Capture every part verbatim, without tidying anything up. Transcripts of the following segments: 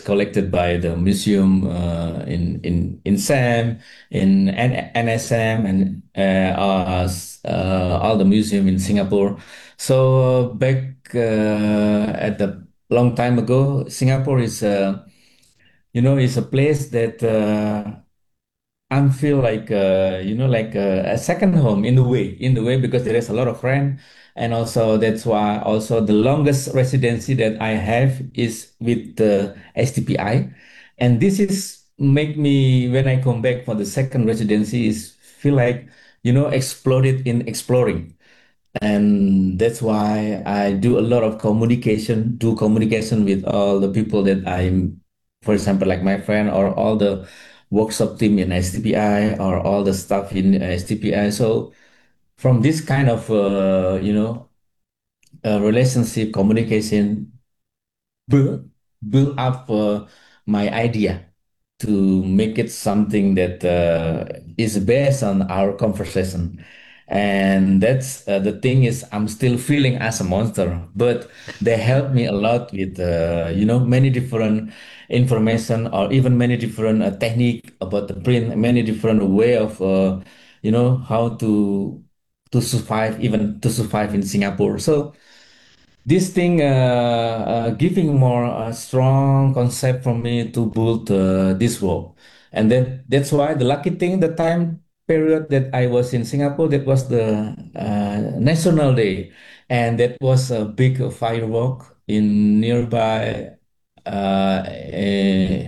collected by the museum uh, in in in SAM, in N NSM, and uh, uh, s- uh, all the museum in Singapore. So back uh, at the long time ago, Singapore is uh, you know is a place that uh, I feel like uh, you know like a, a second home in the way in the way because there is a lot of friend, and also that's why also the longest residency that I have is with the S T P I, and this is make me when I come back for the second residency is feel like you know exploded in exploring, and that's why I do a lot of communication, do communication with all the people that I'm, for example, like my friend or all the workshop team in S T P I or all the stuff in S T P I. So from this kind of, uh, you know, uh, relationship communication, build, build up uh, my idea to make it something that uh, is based on our conversation. And that's uh, the thing is I'm still feeling as a monster, but they help me a lot with uh, you know many different information or even many different uh, technique about the print, many different way of uh, you know how to to survive even to survive in Singapore. So this thing uh, uh, giving more uh, strong concept for me to build uh, this work, and then that's why the lucky thing the time period that I was in Singapore, that was the uh, National Day, and that was a big firework in nearby uh, eh,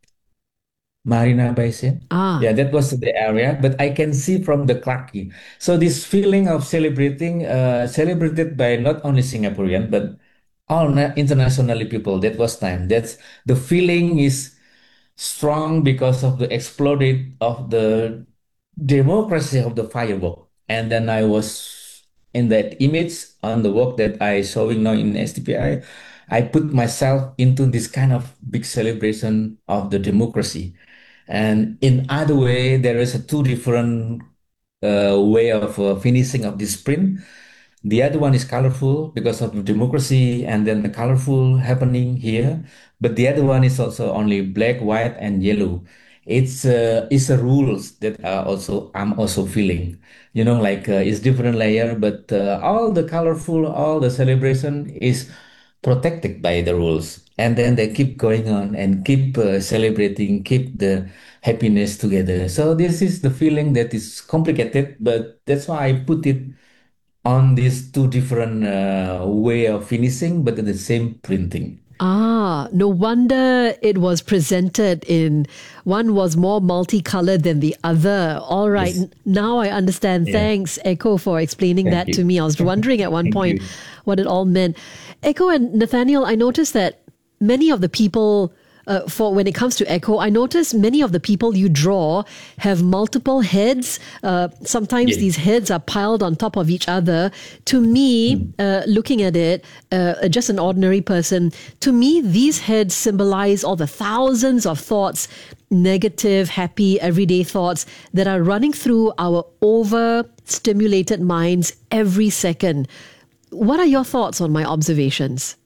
Marina Bay Sands. Ah, Yeah, that was the area, but I can see from the Clarke Quay. So this feeling of celebrating, uh, celebrated by not only Singaporean but all na- internationally people. That was time. That's the feeling is strong because of the exploded of the democracy of the firework. And then I was in that image on the work that I showing now in S T P I. I I put myself into this kind of big celebration of the democracy. And in other way, there is a two different uh, way of uh, finishing of this sprint. The other one is colorful because of democracy and then the colorful happening here. But the other one is also only black, white, and yellow. It's uh, it's a rules that are also I'm also feeling. You know, like uh, it's different layer, but uh, all the colorful, all the celebration is protected by the rules. And then they keep going on and keep uh, celebrating, keep the happiness together. So this is the feeling that is complicated, but that's why I put it on these two different uh, way of finishing, but at the same printing. ah, no wonder it was presented in one was more multicolored than the other. All right, Yes. n- now I understand. Yeah. Thanks, Echo, for explaining Thank that to you. me. I was wondering at one Thank point you. what it all meant. Echo and Nathaniel, I noticed that many of the people uh, for when it comes to Echo, I notice many of the people you draw have multiple heads. Uh, sometimes Yeah. these heads are piled on top of each other. To me, Mm. uh, looking at it, uh, just an ordinary person, to me, these heads symbolize all the thousands of thoughts, negative, happy, everyday thoughts that are running through our overstimulated minds every second. What are your thoughts on my observations?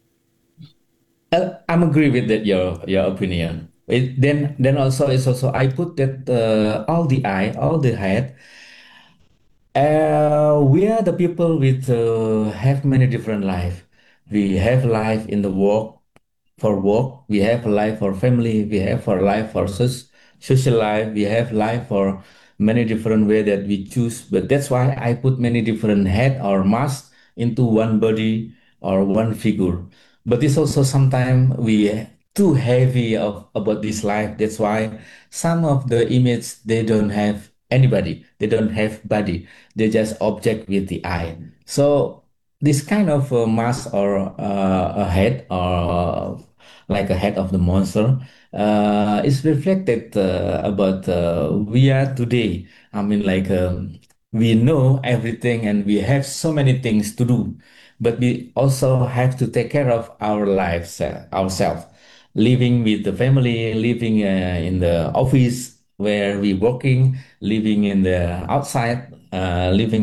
Uh, I'm agree with that your your opinion. It, then then also it's also I put that uh, all the eye, all the head. Uh, we are the people with uh, have many different life. We have life in the work for work. We have a life for family. We have for life for soc- social life. We have life for many different way that we choose. But that's why I put many different head or mask into one body or one figure. But it's also sometimes we too heavy of about this life. That's why some of the image they don't have anybody. They don't have body. They just object with the eye. So this kind of uh, mask or uh, a head or like a head of the monster uh, is reflected uh, about uh, we are today. I mean, like um, we know everything and we have so many things to do, but we also have to take care of our lives uh, ourselves, living with the family, living uh, in the office where we working, living in the outside, uh, living